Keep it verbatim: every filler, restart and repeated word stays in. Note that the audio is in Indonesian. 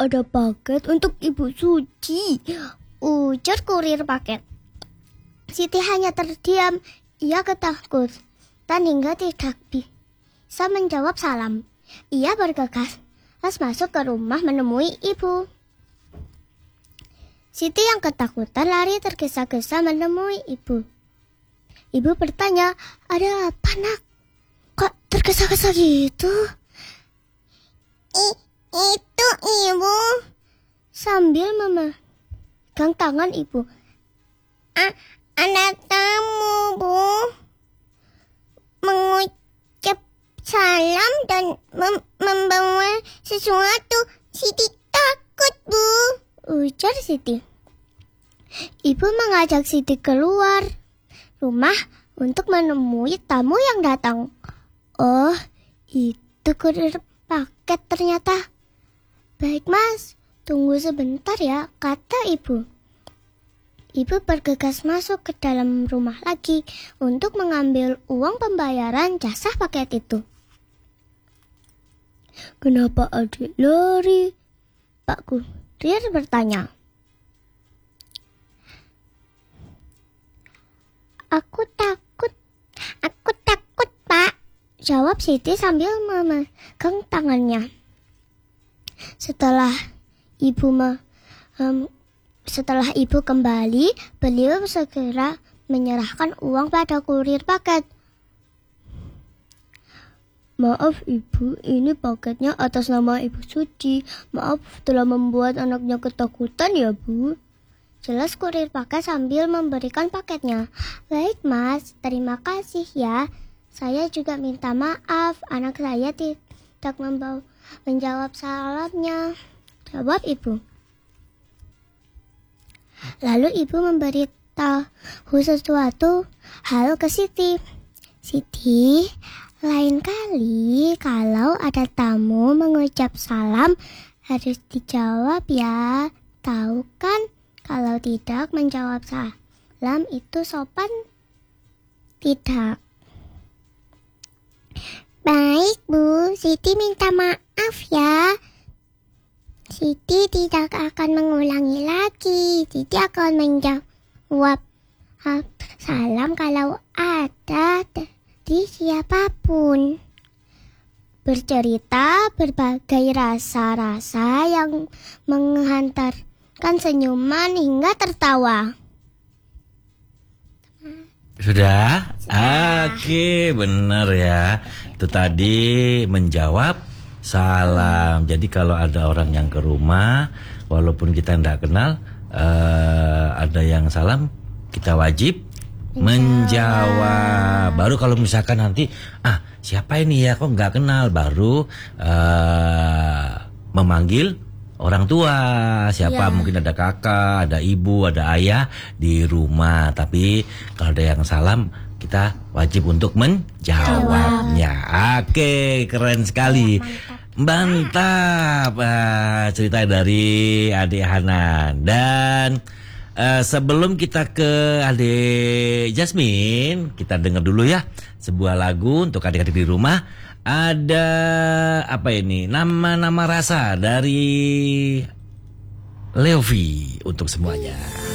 ada paket untuk Ibu Suci, ujar kurir paket. Siti hanya terdiam. Ia ketakutan hingga tidak bisa menjawab salam. Ia bergegas masuk ke rumah menemui ibu. Siti yang ketakutan lari tergesa-gesa menemui ibu. Ibu bertanya, "Ada apa, Nak? Kok tergesa-gesa gitu?" I- itu Ibu, sambil memegang tangan ibu. A- ada tamu, Bu. Mengucap salam dan mem- membawa sesuatu. Siti takut, Bu, ujar Siti. Ibu mengajak Siti keluar rumah untuk menemui tamu yang datang. Oh, itu kurir paket ternyata. Baik, Mas, tunggu sebentar ya, kata ibu. Ibu bergegas masuk ke dalam rumah lagi untuk mengambil uang pembayaran jasa paket itu. Kenapa adik lari? Pak kurir bertanya. Aku takut, aku takut, Pak, jawab Siti sambil memegang tangannya. Setelah ibu me, um, setelah ibu kembali, beliau segera menyerahkan uang pada kurir paket. Maaf Ibu, ini paketnya atas nama Ibu Suci. Maaf telah membuat anaknya ketakutan ya, Bu, jelas kurir paket sambil memberikan paketnya. Baik, Mas, terima kasih ya. Saya juga minta maaf, anak saya tidak membawa menjawab salamnya, jawab ibu. Lalu ibu memberitahu sesuatu hal ke Siti. Siti, lain kali kalau ada tamu mengucap salam harus dijawab ya. Tahu kan kalau tidak menjawab salam itu sopan tidak? Baik, Bu, Siti minta maaf ya. Siti tidak akan mengulangi lagi. Siti akan menjawab salam kalau ada dari siapapun. Bercerita berbagai rasa-rasa yang menghantarkan senyuman hingga tertawa. Sudah? Oke, benar ya. Itu tadi menjawab salam. Jadi kalau ada orang yang ke rumah, walaupun kita tidak kenal, uh, ada yang salam, kita wajib menjawab. Baru kalau misalkan nanti, ah siapa ini ya, kok nggak kenal, baru uh, memanggil orang tua, siapa ya. Mungkin ada kakak, ada ibu, ada ayah di rumah. Tapi kalau ada yang salam, kita wajib untuk menjawabnya. Oke, keren sekali. Mantap. Uh, cerita dari adik Hanan. Dan uh, sebelum kita ke adik Jasmine, kita dengar dulu ya sebuah lagu untuk adik-adik di rumah. Ada apa ini? Nama-nama rasa dari Leovi untuk semuanya.